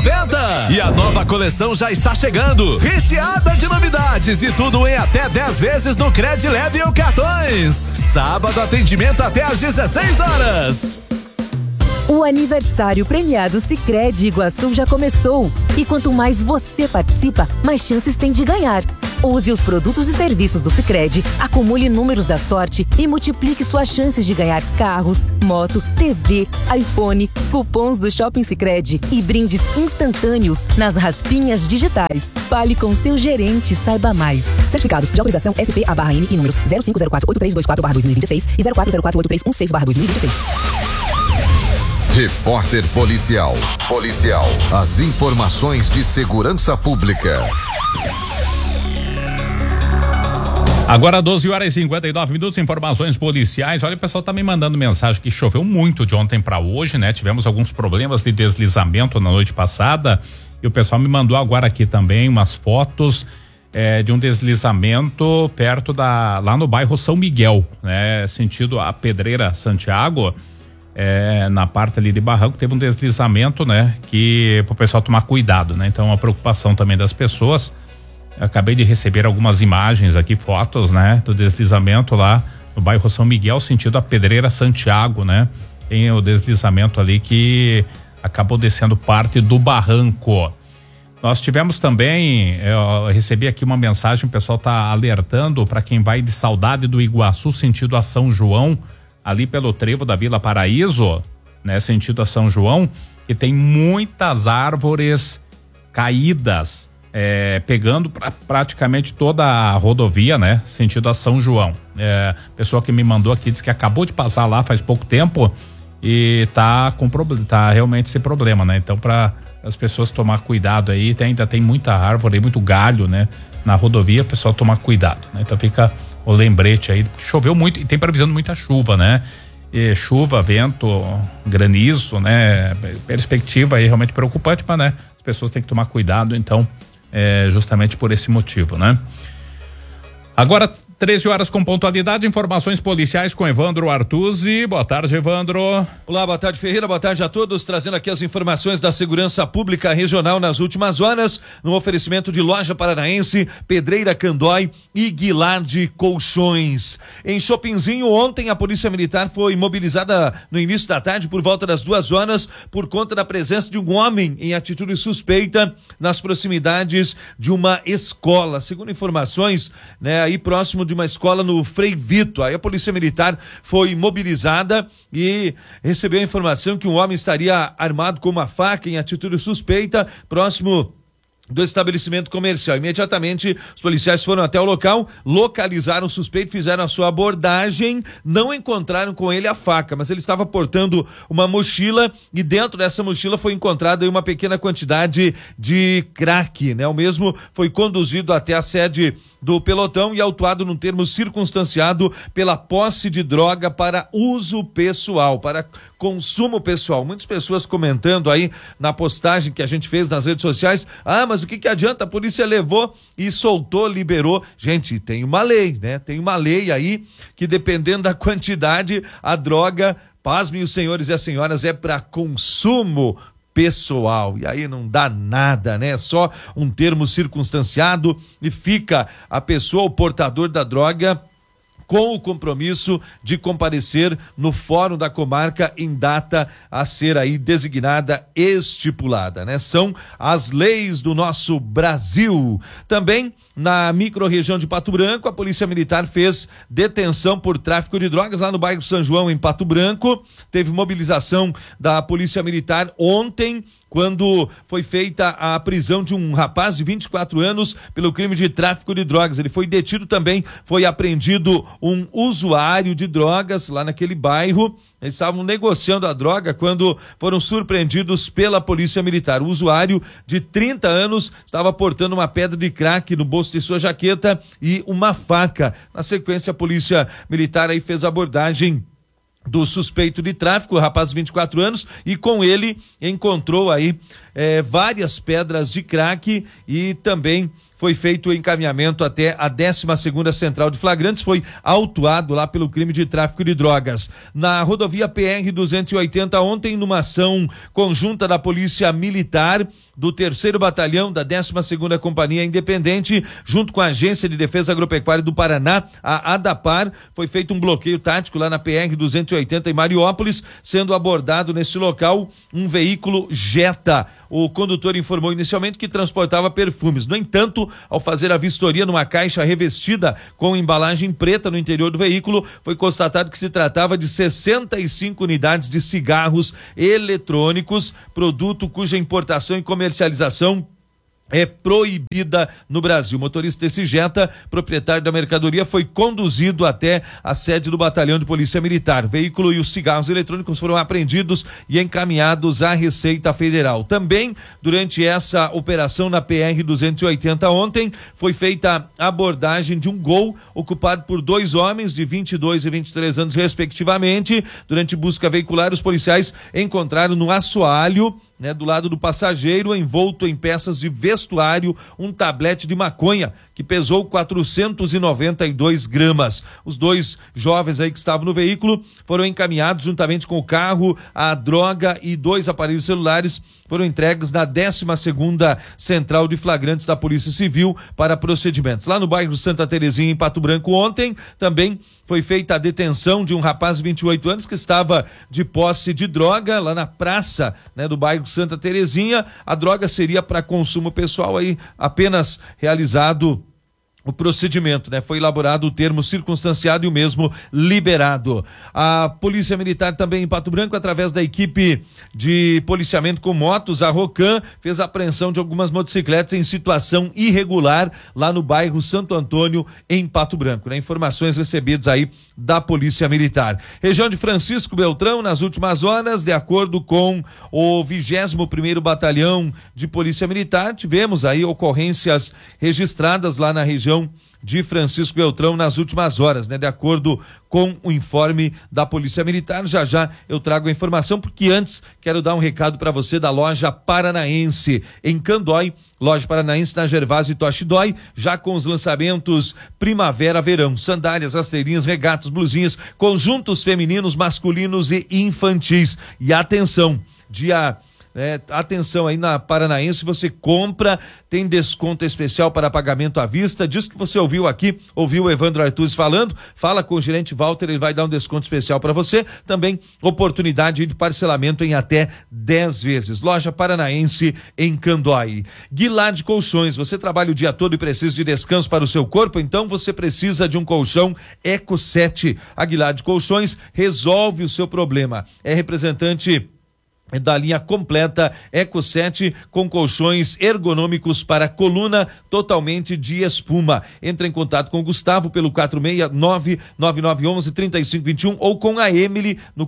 9,90. E a nova coleção já está chegando, recheada de novidades e tudo em até 10 vezes no Cred Leve ou cartões. Sábado, atendimento até às 16 horas. O aniversário premiado Sicredi Iguaçu já começou. E quanto mais você participa, mais chances tem de ganhar. Use os produtos e serviços do Sicredi, acumule números da sorte e multiplique suas chances de ganhar carros, moto, TV, iPhone, cupons do Shopping Sicredi e brindes instantâneos nas raspinhas digitais. Fale com seu gerente e saiba mais. Certificados de autorização SP/N e números 05048324/2026 e 04048316/2026. Repórter Policial. As informações de segurança pública. Agora 12h59, informações policiais. Olha, o pessoal tá me mandando mensagem que choveu muito de ontem para hoje, né? Tivemos alguns problemas de deslizamento na noite passada e o pessoal me mandou agora aqui também umas fotos de um deslizamento perto lá no bairro São Miguel, né? Sentido a Pedreira Santiago, na parte ali de Barranco, teve um deslizamento, né? Que pro pessoal tomar cuidado, né? Então a preocupação também das pessoas. Acabei de receber algumas imagens aqui, fotos, né? Do deslizamento lá no bairro São Miguel, sentido a Pedreira Santiago, né? Tem o deslizamento ali que acabou descendo parte do barranco. Nós tivemos também, eu recebi aqui uma mensagem, o pessoal tá alertando para quem vai de Saudade do Iguaçu, sentido a São João, ali pelo trevo da Vila Paraíso, né? Sentido a São João, que tem muitas árvores caídas, pegando praticamente toda a rodovia, né? Sentido a São João. Pessoa que me mandou aqui disse que acabou de passar lá faz pouco tempo e tá realmente esse problema, né? Então, para as pessoas tomar cuidado aí, ainda tem muita árvore, muito galho, né? Na rodovia, o pessoal tomar cuidado, né? Então fica o lembrete aí, que choveu muito e tem previsão de muita chuva, né? Chuva, vento, granizo, né? Perspectiva aí realmente preocupante, mas, né? As pessoas têm que tomar cuidado, então, justamente por esse motivo, né? Agora 13 horas com pontualidade, informações policiais com Evandro Artuzzi. Boa tarde, Evandro. Olá, boa tarde, Ferreira, boa tarde a todos, trazendo aqui as informações da segurança pública regional nas últimas horas, no oferecimento de Loja Paranaense, Pedreira Candói e Guilard Colchões. Em Chopinzinho, ontem a Polícia Militar foi mobilizada no início da tarde por volta das 2 horas por conta da presença de um homem em atitude suspeita nas proximidades de uma escola. Segundo informações, né, aí próximo de uma escola no Frei Vito. Aí a Polícia Militar foi mobilizada e recebeu a informação que um homem estaria armado com uma faca em atitude suspeita próximo do estabelecimento comercial. Imediatamente os policiais foram até o local, localizaram o suspeito, fizeram a sua abordagem, não encontraram com ele a faca, mas ele estava portando uma mochila e dentro dessa mochila foi encontrada uma pequena quantidade de crack, né? O mesmo foi conduzido até a sede do pelotão e autuado num termo circunstanciado pela posse de droga para uso pessoal, para consumo pessoal. Muitas pessoas comentando aí na postagem que a gente fez nas redes sociais, mas o que adianta? A polícia levou e soltou, liberou. Gente, tem uma lei, né? Tem uma lei aí que, dependendo da quantidade, a droga, pasmem os senhores e as senhoras, é para consumo pessoal. E aí não dá nada, né? Só um termo circunstanciado e fica a pessoa, o portador da droga, com o compromisso de comparecer no Fórum da Comarca em data a ser aí designada, estipulada, né? São as leis do nosso Brasil. Também na microrregião de Pato Branco, a Polícia Militar fez detenção por tráfico de drogas lá no bairro São João, em Pato Branco. Teve mobilização da Polícia Militar ontem, quando foi feita a prisão de um rapaz de 24 anos pelo crime de tráfico de drogas. Ele foi detido também, foi apreendido um usuário de drogas lá naquele bairro. Eles estavam negociando a droga quando foram surpreendidos pela Polícia Militar. O usuário de 30 anos estava portando uma pedra de crack no bolso de sua jaqueta e uma faca. Na sequência, a Polícia Militar aí fez a abordagem do suspeito de tráfico, o rapaz de 24 anos, e com ele encontrou aí várias pedras de crack e também foi feito o encaminhamento até a 12ª Central de Flagrantes, foi autuado lá pelo crime de tráfico de drogas. Na rodovia PR-280 ontem, numa ação conjunta da Polícia Militar, do 3º Batalhão da 12ª Companhia Independente, junto com a Agência de Defesa Agropecuária do Paraná, a ADAPAR, foi feito um bloqueio tático lá na PR-280 em Mariópolis, sendo abordado nesse local um veículo Jetta. O condutor informou inicialmente que transportava perfumes. No entanto, ao fazer a vistoria numa caixa revestida com embalagem preta no interior do veículo, foi constatado que se tratava de 65 unidades de cigarros eletrônicos, produto cuja importação e comercialização é proibida no Brasil. O motorista desse Jetta, proprietário da mercadoria, foi conduzido até a sede do Batalhão de Polícia Militar. O veículo e os cigarros eletrônicos foram apreendidos e encaminhados à Receita Federal. Também, durante essa operação na PR-280 ontem, foi feita a abordagem de um Gol ocupado por 2 homens de 22 e 23 anos, respectivamente. Durante busca veicular, os policiais encontraram no assoalho, do lado do passageiro, envolto em peças de vestuário, um tablete de maconha que pesou 492 gramas. Os 2 jovens aí que estavam no veículo foram encaminhados juntamente com o carro, a droga e 2 aparelhos celulares foram entregues na 12ª Central de Flagrantes da Polícia Civil para procedimentos. Lá no bairro Santa Terezinha, em Pato Branco, ontem também foi feita a detenção de um rapaz de 28 anos que estava de posse de droga lá na praça, do bairro Santa Terezinha. A droga seria para consumo pessoal, aí apenas realizado o procedimento, Foi elaborado o termo circunstanciado e o mesmo liberado. A Polícia Militar também em Pato Branco, através da equipe de policiamento com motos, a Rocan, fez a apreensão de algumas motocicletas em situação irregular lá no bairro Santo Antônio, em Pato Branco, Informações recebidas aí da Polícia Militar. Região de Francisco Beltrão, nas últimas horas, de acordo com o 21º Batalhão de Polícia Militar, tivemos aí ocorrências registradas lá na região de Francisco Beltrão nas últimas horas, De acordo com o informe da Polícia Militar. Já eu trago a informação, porque antes quero dar um recado para você da Loja Paranaense em Candói, Loja Paranaense na Gervásio Toshidói, já com os lançamentos primavera-verão, sandálias, rasteirinhas, regatos, blusinhas, conjuntos femininos, masculinos e infantis. E atenção, atenção aí na Paranaense, você compra, tem desconto especial para pagamento à vista. Diz que você ouviu aqui, ouviu o Evandro Artuz falando, fala com o gerente Walter, ele vai dar um desconto especial para você. Também oportunidade de parcelamento em até 10 vezes. Loja Paranaense em Candói. Guilard Colchões, você trabalha o dia todo e precisa de descanso para o seu corpo, então você precisa de um colchão Eco 7. A Guilard Colchões resolve o seu problema. É representante da linha completa Eco 7 com colchões ergonômicos para coluna totalmente de espuma. Entre em contato com o Gustavo pelo 469-9911-3521 ou com a Emily no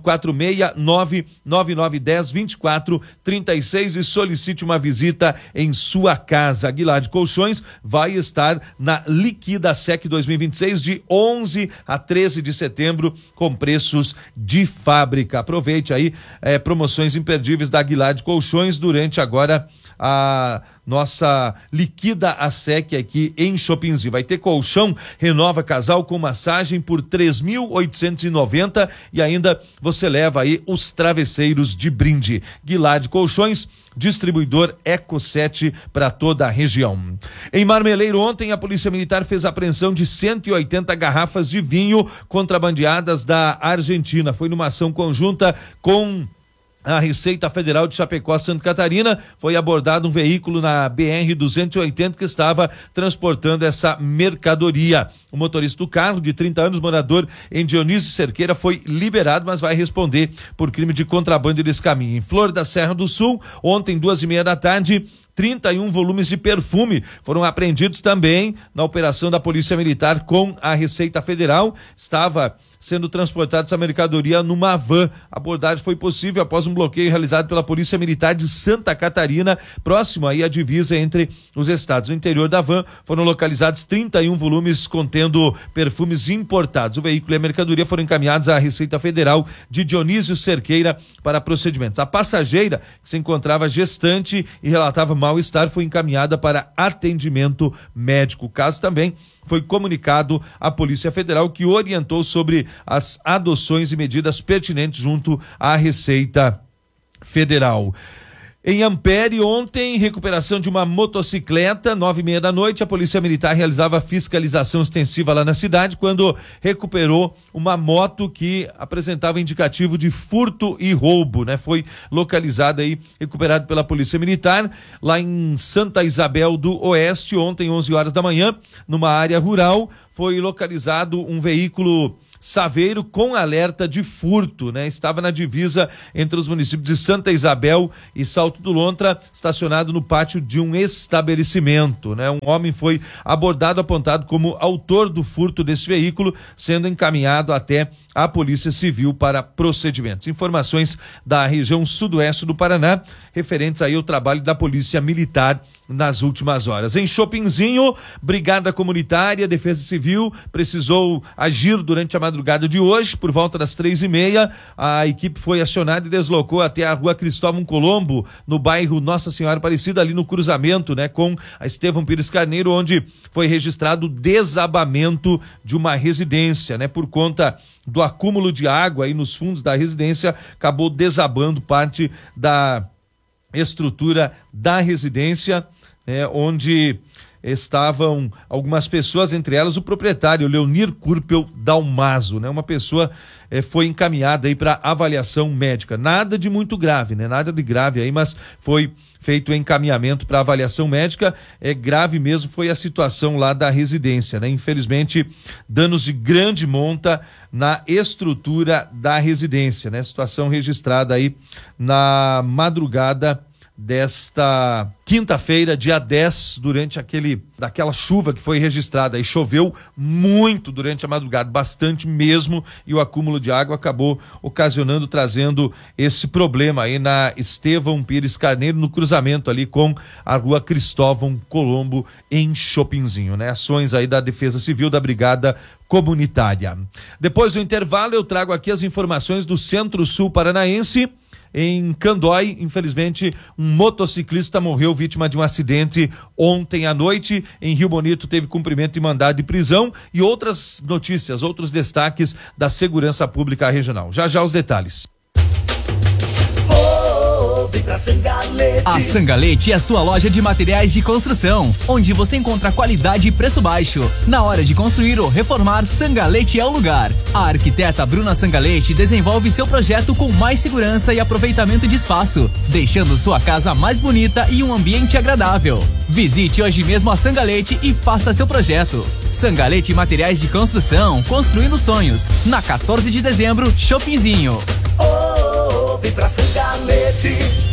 469-9910-2436 e solicite uma visita em sua casa. Aguilar de Colchões vai estar na Liquida Sec 2026 de 11 a 13 de setembro com preços de fábrica. Aproveite aí promoções imperdíveis da Aguilar de Colchões durante agora a nossa Liquida a Sec aqui em Chopinzinho. Vai ter colchão Renova Casal com massagem por 3.890 e ainda você leva aí os travesseiros de brinde. Aguilar de Colchões, distribuidor Eco 7 para toda a região. Em Marmeleiro, ontem a Polícia Militar fez a apreensão de 180 garrafas de vinho contrabandeadas da Argentina. Foi numa ação conjunta com a Receita Federal de Chapecó, Santa Catarina. Foi abordado um veículo na BR-280 que estava transportando essa mercadoria. O motorista do carro, de 30 anos, morador em Dionísio Cerqueira, foi liberado, mas vai responder por crime de contrabando nesse caminho. Em Flor da Serra do Sul, ontem, 2:30 da tarde, 31 volumes de perfume foram apreendidos também na operação da Polícia Militar com a Receita Federal. Estava sendo transportada essa mercadoria numa van. A abordagem foi possível após um bloqueio realizado pela Polícia Militar de Santa Catarina, próximo aí à divisa entre os estados. No interior da van foram localizados 31 volumes contendo perfumes importados. O veículo e a mercadoria foram encaminhados à Receita Federal de Dionísio Cerqueira para procedimentos. A passageira, que se encontrava gestante e relatava mal-estar, foi encaminhada para atendimento médico. O caso também foi comunicado à Polícia Federal, que orientou sobre as adoções e medidas pertinentes junto à Receita Federal. Em Ampere, ontem, recuperação de uma motocicleta, 9h30 da noite, a Polícia Militar realizava fiscalização extensiva lá na cidade, quando recuperou uma moto que apresentava indicativo de furto e roubo, né? Foi localizada aí, recuperado pela Polícia Militar, lá em Santa Isabel do Oeste, ontem, 11 horas da manhã, numa área rural, foi localizado um veículo Saveiro com alerta de furto, né? Estava na divisa entre os municípios de Santa Isabel e Salto do Lontra, estacionado no pátio de um estabelecimento, né? Um homem foi abordado, apontado como autor do furto desse veículo, sendo encaminhado até a Polícia Civil para procedimentos. Informações da região sudoeste do Paraná, referentes aí ao trabalho da Polícia Militar nas últimas horas. Em Chopinzinho, Brigada Comunitária, Defesa Civil precisou agir durante a madrugada de hoje, por volta das 3h30, a equipe foi acionada e deslocou até a Rua Cristóvão Colombo, no bairro Nossa Senhora Aparecida, ali no cruzamento, né, com a Estevão Pires Carneiro, onde foi registrado o desabamento de uma residência, né, por conta do acúmulo de água aí nos fundos da residência, acabou desabando parte da estrutura da residência, onde estavam algumas pessoas, entre elas o proprietário Leonir Curpel Dalmaso, né? Uma pessoa foi encaminhada aí para avaliação médica, nada de muito grave, né? Nada de grave aí, mas foi feito o encaminhamento para avaliação médica. Grave mesmo foi a situação lá da residência, né? Infelizmente, danos de grande monta na estrutura da residência, né? Situação registrada aí na madrugada desta quinta-feira, dia 10, durante daquela chuva que foi registrada, e choveu muito durante a madrugada, bastante mesmo, e o acúmulo de água acabou ocasionando, trazendo esse problema aí na Estevão Pires Carneiro, no cruzamento ali com a Rua Cristóvão Colombo, em Chopinzinho, né? Ações aí da Defesa Civil, da Brigada Comunitária. Depois do intervalo, eu trago aqui as informações do Centro-Sul Paranaense. Em Candói, infelizmente, um motociclista morreu vítima de um acidente ontem à noite. Em Rio Bonito teve cumprimento de mandado de prisão, e outras notícias, outros destaques da segurança pública regional. Já já os detalhes. A Sangalete é a sua loja de materiais de construção, onde você encontra qualidade e preço baixo. Na hora de construir ou reformar, Sangalete é o lugar. A arquiteta Bruna Sangalete desenvolve seu projeto com mais segurança e aproveitamento de espaço, deixando sua casa mais bonita e um ambiente agradável. Visite hoje mesmo a Sangalete e faça seu projeto. Sangalete Materiais de Construção, construindo sonhos. Na 14 de dezembro, Chopinzinho. Vem pra Sangalete.